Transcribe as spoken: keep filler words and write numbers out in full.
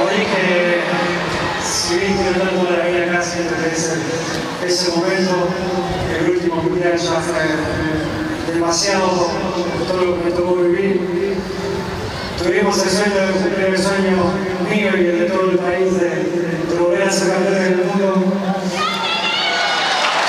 como dije, si bien quiero tanto la vida acá, siento que ese, ese momento, el último mundial ya fue demasiado por todo lo que me tocó vivir. Tuvimos el sueño de cumplir el sueño mío y el de todo el país de